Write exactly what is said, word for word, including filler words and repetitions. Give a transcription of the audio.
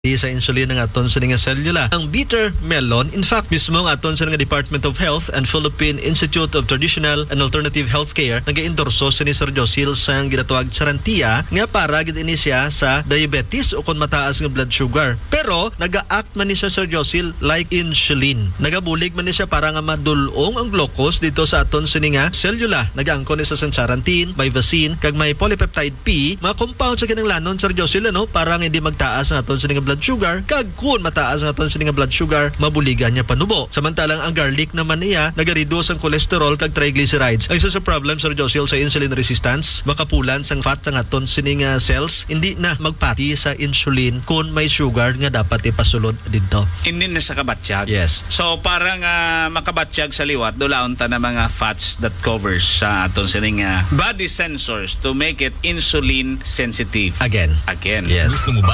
sa insulin ng aton sa nga selula. Ang bitter melon, in fact, mismo ang aton sa nga Department of Health and Philippine Institute of Traditional and Alternative Healthcare nag-endorso sa ni Sir Josil sa ginatawag Charantia nga para gid ini siya sa diabetes o kung mataas nga blood sugar. Pero naga-act man ni siya Sir Josil like insulin. Nagabulig man ni siya para nga madulong ang glucose dito sa aton sa nga selula. Nagaangkon ni sa charantin, bivacin, kag may polypeptide P, mga compound sa kinang lanon Sir Josil ano para nga hindi magtaas ang aton sa nga blood sugar, kag kun mataas ang aton sa nga blood sugar, mabuligan niya panubo. Samantalang ang garlic naman niya nagareduce ang cholesterol kag triglycerides. Ang isa sa problem Sir Josil sa insulin resistance, makapulan sang fat sa aton sa nga cells, hindi na magpati sa insulin kun may sugar nga dapat ipasulod dito. Hindi na sa kabatsyag. Yes. So parang uh, makabatsyag sa liwat, dulaon ta na mga fats that covers sa aton sa nga body sensors to make it insulin sensitive. Again. Again. Yes. Gusto mo ba